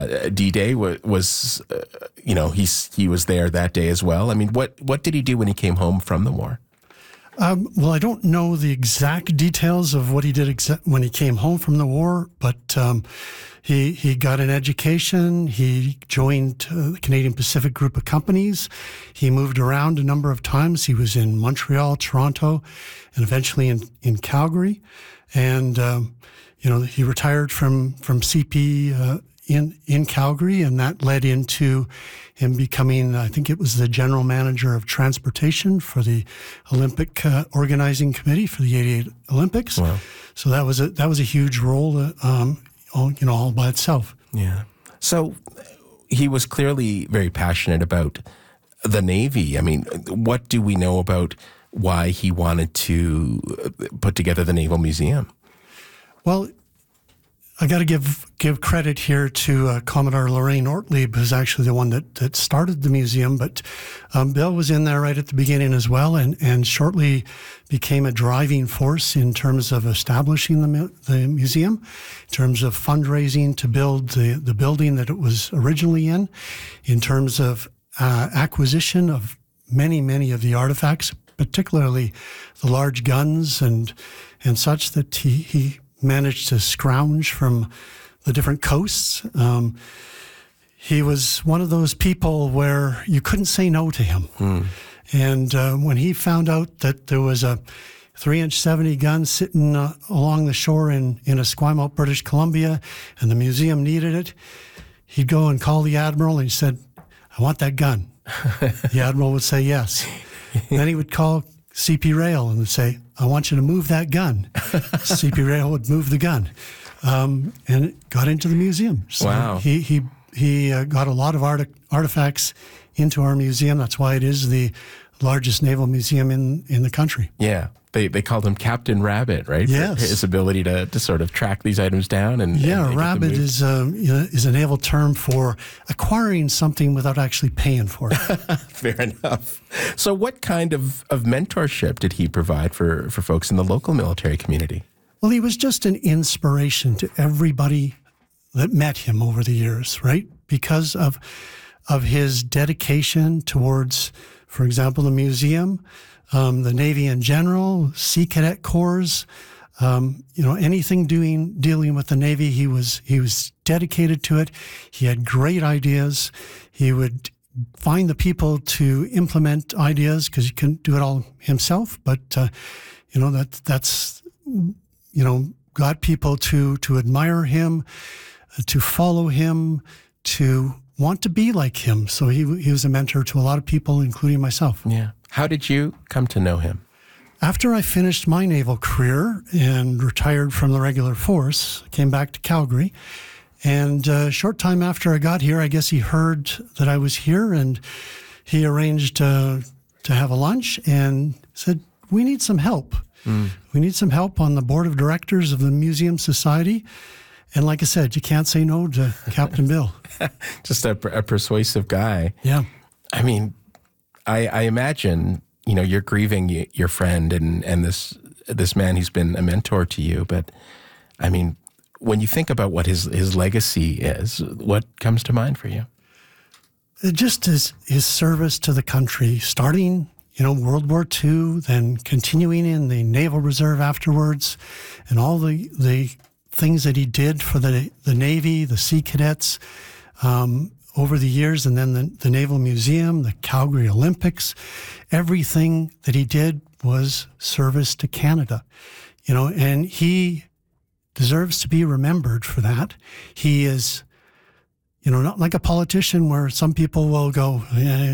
D-Day was he was there that day as well. I mean, what did he do when he came home from the war? Well, I don't know the exact details of what he did when he came home from the war, but he got an education. He joined the Canadian Pacific Group of Companies. He moved around a number of times. He was in Montreal, Toronto, and eventually in Calgary. And he retired from CP in Calgary, and that led into him becoming, I think it was the general manager of transportation for the Olympic organizing committee for the '88 Olympics. Wow. So that was a huge role, all by itself. Yeah. So he was clearly very passionate about the Navy. I mean, what do we know about why he wanted to put together the Naval Museum? Well, I got to give credit here to Commodore Lorraine Ortlieb, who's actually the one that started the museum. But Bill was in there right at the beginning as well, and shortly became a driving force in terms of establishing the museum, in terms of fundraising to build the building that it was originally in terms of acquisition of many of the artifacts, particularly the large guns and such that he managed to scrounge from the different coasts. He was one of those people where you couldn't say no to him. And when he found out that there was a 3-inch 70 gun sitting along the shore in Esquimalt, British Columbia, and the museum needed it, he'd go and call the Admiral and he said, "I want that gun." The Admiral would say yes. Then he would call CP Rail and would say, "I want you to move that gun." CP Rail would move the gun, and it got into the museum. So wow. He got a lot of artifacts into our museum. That's why it is the largest naval museum in the country. Yeah. They called him Captain Rabbit, right? Yes. For his ability to sort of track these items down. Rabbit is a naval term for acquiring something without actually paying for it. Fair enough. So what kind of mentorship did he provide for folks in the local military community? Well, he was just an inspiration to everybody that met him over the years, right? Because of his dedication towards, for example, the museum, the Navy in general, Sea Cadet Corps, anything dealing with the Navy, he was dedicated to it. He had great ideas. He would find the people to implement ideas because he couldn't do it all himself. But that's got people to admire him, to follow him, to want to be like him. So he was a mentor to a lot of people, including myself. Yeah. How did you come to know him? After I finished my naval career and retired from the regular force, I came back to Calgary. And a short time after I got here, I guess he heard that I was here, and he arranged to have a lunch and said, "We need some help. We need some help on the board of directors of the Museum Society." And like I said, you can't say no to Captain Bill. Just a persuasive guy. Yeah. I mean, I imagine, you're grieving your friend and this man who's been a mentor to you. But I mean, when you think about what his legacy is, what comes to mind for you? Just his service to the country, starting, World War II, then continuing in the Naval Reserve afterwards, and all the things that he did for the Navy, the Sea Cadets, over the years, and then the Naval Museum, the Calgary Olympics. Everything that he did was service to Canada, and he deserves to be remembered for that. He is, not like a politician where some people will go,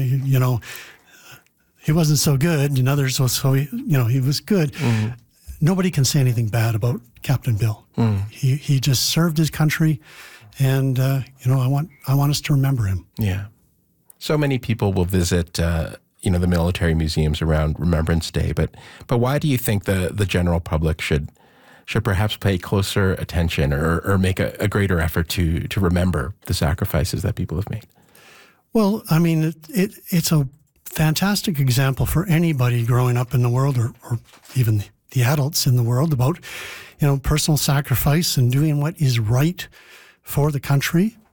he wasn't so good, and others will say, he was good. Mm-hmm. Nobody can say anything bad about Captain Bill. He just served his country. And, I want us to remember him. Yeah. So many people will visit, the military museums around Remembrance Day. But why do you think the general public should perhaps pay closer attention or make a greater effort to remember the sacrifices that people have made? Well, I mean, it's a fantastic example for anybody growing up in the world or even the adults in the world about, personal sacrifice and doing what is right for the country.